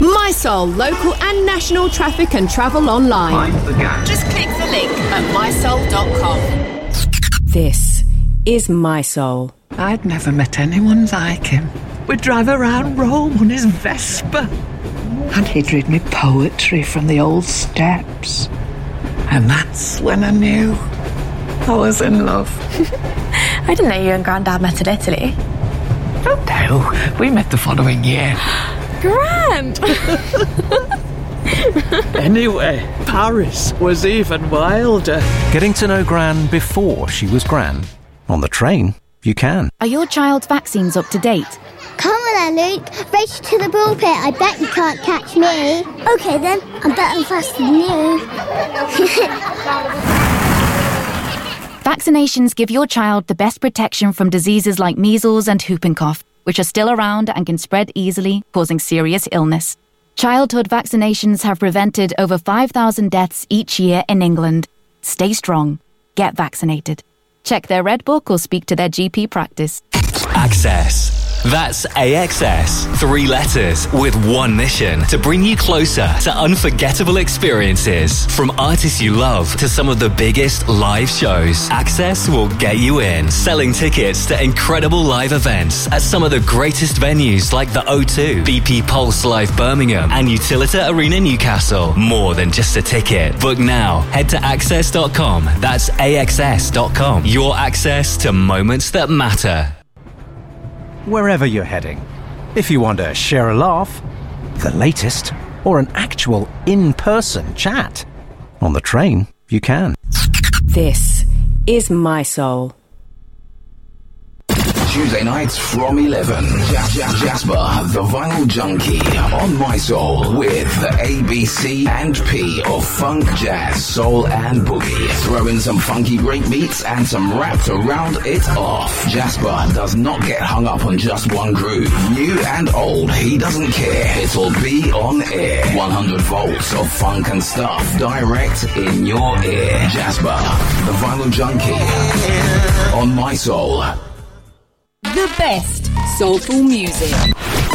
MySol, local and national traffic and travel online. Mind the gap. Just click the link at mysol.com. This is MySol. I'd never met anyone like him. We'd drive around Rome on his Vespa. And he'd read me poetry from the old steps. And that's when I knew I was in love. I didn't know you and Grandad met in Italy. Oh no, we met the following year. Grand! Anyway, Paris was even wilder. Getting to know Gran before she was Gran. On the train, you can. Are your child's vaccines up to date? Come on then, Luke. Race to the ball pit. I bet you can't catch me. OK then, I'm better faster than you. Vaccinations give your child the best protection from diseases like measles and whooping cough, which are still around and can spread easily, causing serious illness. Childhood vaccinations have prevented over 5,000 deaths each year in England. Stay strong. Get vaccinated. Check their Red Book or speak to their GP practice. Access. That's AXS. 3 letters with one mission: to bring you closer to unforgettable experiences. From artists you love to some of the biggest live shows, Access will get you in. Selling tickets to incredible live events at some of the greatest venues like the O2, BP Pulse Live Birmingham, and Utilita Arena Newcastle. More than just a ticket. Book now. Head to access.com. That's AXS.com. Your access to moments that matter. Wherever you're heading. If you want to share a laugh, the latest, or an actual in-person chat. On the train, you can. This is MySol. Tuesday nights from 11. Jasper, the Vinyl Junkie, on MySol with the ABC and P of funk, jazz, soul, and boogie. Throw in some funky breakbeats and some rap to round it off. Jasper does not get hung up on just one groove. New and old, he doesn't care. It'll be on air. 100 volts of funk and stuff direct in your ear. Jasper, the Vinyl Junkie, on MySol. The best soulful music.